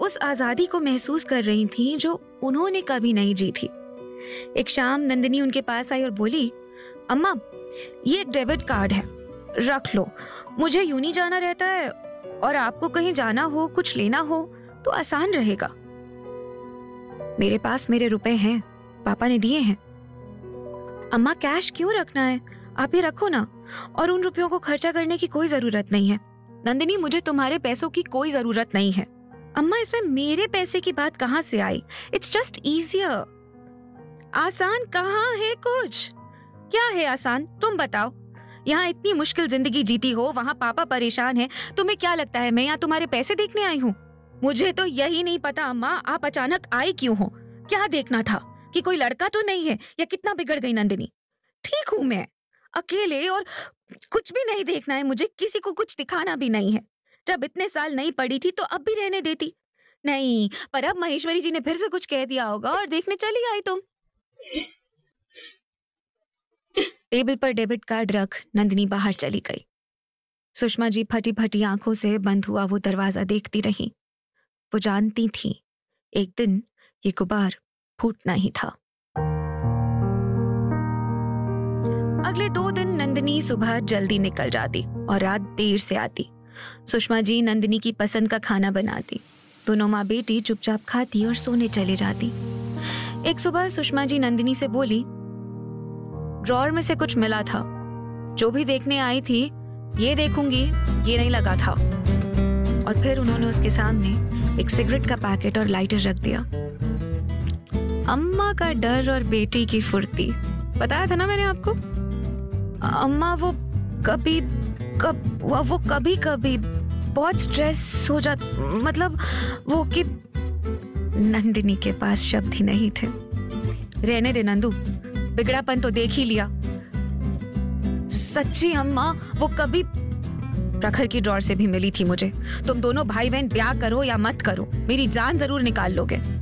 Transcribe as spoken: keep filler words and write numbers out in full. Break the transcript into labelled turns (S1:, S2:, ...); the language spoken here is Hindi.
S1: उस आजादी को महसूस कर रही थीं जो उन्होंने कभी नहीं जी थी। एक शाम नंदिनी उनके पास आई और बोली, अम्मा ये एक डेबिट कार्ड है, रख लो। मुझे यूं ही जाना रहता है और आपको कहीं जाना हो, कुछ लेना हो तो आसान रहेगा। मेरे पास मेरे रुपए हैं, पापा ने दिए हैं। अम्मा कैश क्यों रखना है, आप ये रखो ना, और उन रुपयों को खर्चा करने की कोई जरूरत नहीं है। नंदिनी मुझे तुम्हारे पैसों की कोई जरूरत नहीं है। अम्मा इसमें मेरे पैसे की बात कहाँ से आई? It's just easier. आसान कहाँ है कुछ? क्या है आसान, तुम बताओ। यहाँ इतनी मुश्किल जिंदगी जीती हो, वहाँ पापा परेशान है, तुम्हें क्या लगता है मैं यहाँ तुम्हारे पैसे देखने आई हूँ? मुझे तो यही नहीं पता अम्मा, आप अचानक आई क्यों हो? क्या देखना था कि कोई लड़का तो नहीं है, या कितना बिगड़ गई नंदिनी? ठीक हूँ मैं, अकेले, और कुछ भी नहीं देखना है मुझे, किसी को कुछ दिखाना भी नहीं है। जब इतने साल नहीं पड़ी थी तो अब भी रहने देती। नहीं, पर अब महेश्वरी जी ने फिर से कुछ कह दिया होगा और देखने चली आई तुम। टेबल पर डेबिट कार्ड रख नंदिनी बाहर चली गई। सुषमा जी फटी फटी आंखों से बंद हुआ वो दरवाजा देखती रहीं। वो जानती थी एक दिन ये गुबार फूटना ही था। अगले दो दिन नंदिनी सुबह जल्दी निकल जाती और रात देर से आती। सुषमा जी नंदिनी की पसंद का खाना बनाती। दोनों माँ बेटी चुपचाप खाती और सोने चले जाती। एक सुबह सुषमा जी नंदिनी से बोली, ड्रॉअर में से कुछ मिला था, जो भी देखने आई थी ये देखूंगी ये नहीं लगा था। और फिर उन्होंने उसके सामने एक सिगरेट का पैकेट और लाइटर रख दिया। अम्मा का डर और बेटी की फुर्ती, बताया था ना मैंने आपको। अम्मा वो कभी कब वो, वो कभी कभी बहुत स्ट्रेस हो जाता, मतलब वो कि नंदिनी के पास शब्द ही नहीं थे। रहने दे नंदू, बिगड़ापन तो देख ही लिया। सच्ची अम्मा वो कभी प्रखर की ड्रॉअर से भी मिली थी मुझे। तुम दोनों भाई बहन ब्याह करो या मत करो, मेरी जान जरूर निकाल लोगे।